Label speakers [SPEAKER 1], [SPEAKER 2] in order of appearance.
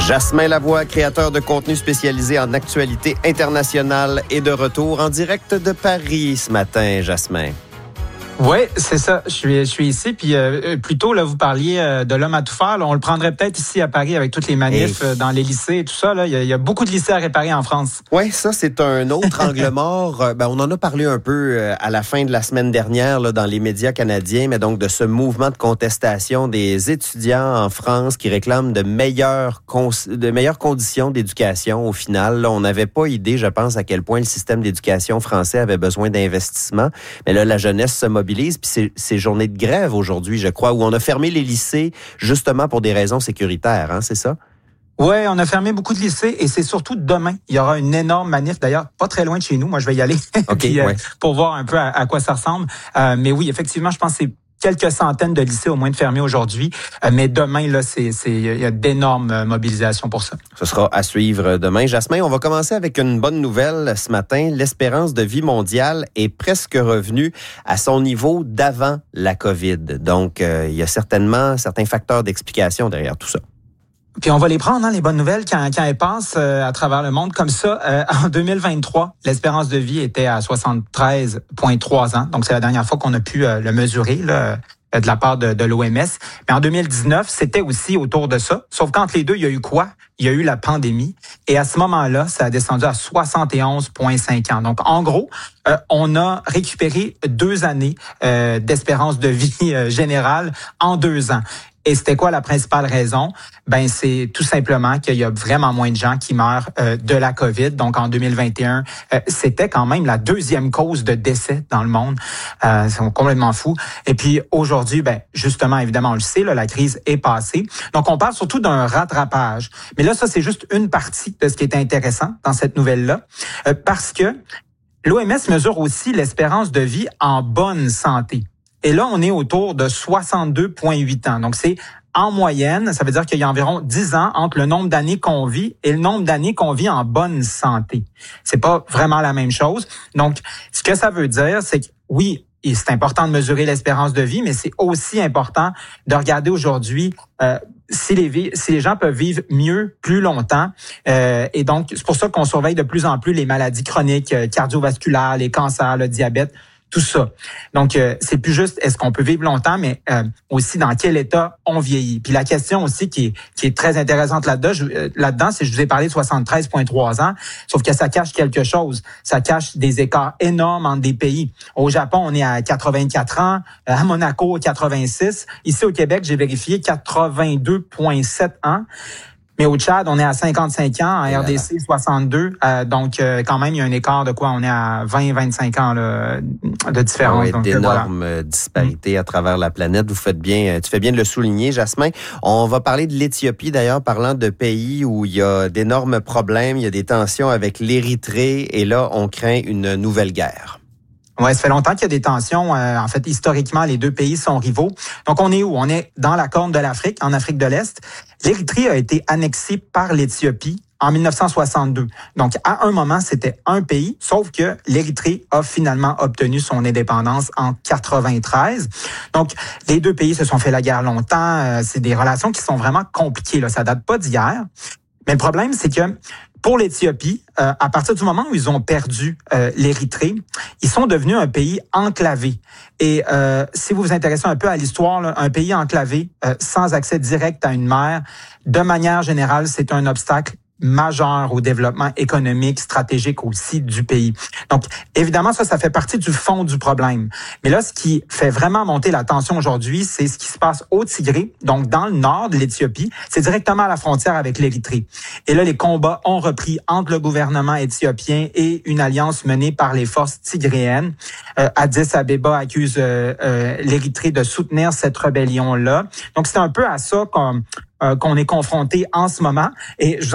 [SPEAKER 1] Jasmin Lavoie, créateur de contenu spécialisé en actualité internationale, est de retour en direct de Paris ce matin, Jasmin.
[SPEAKER 2] Oui, c'est ça. Je suis ici. Puis plutôt, là, vous parliez de l'homme à tout faire. Là, on le prendrait peut-être ici à Paris avec toutes les manifs dans les lycées et tout ça. Là, il y a beaucoup de lycées à réparer en France.
[SPEAKER 1] Oui, ça, c'est un autre angle mort. On en a parlé un peu à la fin de la semaine dernière là, dans les médias canadiens, mais donc de ce mouvement de contestation des étudiants en France qui réclament de meilleures conditions d'éducation. Au final, là, on n'avait pas idée, je pense, à quel point le système d'éducation français avait besoin d'investissement. Mais là, la jeunesse se mobilise. Puis c'est journée de grève aujourd'hui, je crois, où on a fermé les lycées justement pour des raisons sécuritaires, hein, c'est ça?
[SPEAKER 2] Oui, on a fermé beaucoup de lycées et c'est surtout demain. Il y aura une énorme manif, d'ailleurs, pas très loin de chez nous. Moi, je vais y aller pour voir un peu à quoi ça ressemble. Mais oui, effectivement, je pense que c'est quelques centaines de lycées au moins de fermés aujourd'hui. Mais demain, là, il y a d'énormes mobilisations pour ça.
[SPEAKER 1] Ce sera à suivre demain. Jasmin, on va commencer avec une bonne nouvelle ce matin. L'espérance de vie mondiale est presque revenue à son niveau d'avant la COVID. Donc, il y a certainement certains facteurs d'explication derrière tout ça.
[SPEAKER 2] Puis on va les prendre, hein, les bonnes nouvelles, quand elles passent à travers le monde. Comme ça, en 2023, l'espérance de vie était à 73,3 ans. Donc, c'est la dernière fois qu'on a pu le mesurer là, de la part de l'OMS. Mais en 2019, c'était aussi autour de ça. Sauf qu'entre les deux, il y a eu quoi? Il y a eu la pandémie. Et à ce moment-là, ça a descendu à 71,5 ans. Donc, en gros, on a récupéré 2 années d'espérance de vie générale en 2 ans. Et c'était quoi la principale raison? Ben, c'est tout simplement qu'il y a vraiment moins de gens qui meurent de la COVID. Donc, en 2021, c'était quand même la 2e cause de décès dans le monde. C'est complètement fou. Et puis, aujourd'hui, ben, justement, évidemment, on le sait, là, la crise est passée. Donc, on parle surtout d'un rattrapage. Mais là, ça, c'est juste une partie de ce qui est intéressant dans cette nouvelle-là. Parce que l'OMS mesure aussi l'espérance de vie en bonne santé. Et là, on est autour de 62,8 ans. Donc, c'est en moyenne, ça veut dire qu'il y a environ 10 ans entre le nombre d'années qu'on vit et le nombre d'années qu'on vit en bonne santé. C'est pas vraiment la même chose. Donc, ce que ça veut dire, c'est que oui, c'est important de mesurer l'espérance de vie, mais c'est aussi important de regarder aujourd'hui si les gens peuvent vivre mieux, plus longtemps. Et donc, c'est pour ça qu'on surveille de plus en plus les maladies chroniques, cardiovasculaires, les cancers, le diabète, tout ça. Donc, c'est plus juste est-ce qu'on peut vivre longtemps, mais aussi dans quel état on vieillit. Puis la question aussi qui est très intéressante là-dedans, c'est je vous ai parlé de 73,3 ans, sauf que ça cache quelque chose. Ça cache des écarts énormes entre des pays. Au Japon, on est à 84 ans, à Monaco, 86. Ici, au Québec, j'ai vérifié 82,7 ans. Mais au Tchad, on est à 55 ans, en RDC, 62. Donc, quand même, il y a un écart de quoi? On est à 20-25 ans là, de différence.
[SPEAKER 1] Donc, d'énormes disparités à travers la planète. Tu fais bien de le souligner, Jasmin. On va parler de l'Éthiopie, d'ailleurs, parlant de pays où il y a d'énormes problèmes, il y a des tensions avec l'Érythrée, et là, on craint une nouvelle guerre.
[SPEAKER 2] Ouais, ça fait longtemps qu'il y a des tensions. En fait, historiquement, les deux pays sont rivaux. Donc, on est où? On est dans la Corne de l'Afrique, en Afrique de l'Est. L'Érythrée a été annexée par l'Éthiopie en 1962. Donc, à un moment, c'était un pays, sauf que l'Érythrée a finalement obtenu son indépendance en 93. Donc, les deux pays se sont fait la guerre longtemps. C'est des relations qui sont vraiment compliquées, là. Ça date pas d'hier. Mais le problème, c'est que pour l'Éthiopie, à partir du moment où ils ont perdu l'Érythrée, ils sont devenus un pays enclavé. Et si vous vous intéressez un peu à l'histoire, là, un pays enclavé, sans accès direct à une mer, de manière générale, c'est un obstacle majeur au développement économique, stratégique aussi du pays. Donc, évidemment, ça fait partie du fond du problème. Mais là, ce qui fait vraiment monter la tension aujourd'hui, c'est ce qui se passe au Tigré, donc dans le nord de l'Éthiopie. C'est directement à la frontière avec l'Érythrée. Et là, les combats ont repris entre le gouvernement éthiopien et une alliance menée par les forces tigréennes. Addis Abeba accuse l'Érythrée de soutenir cette rébellion-là. Donc, c'est un peu à ça qu'on est confronté en ce moment. Et je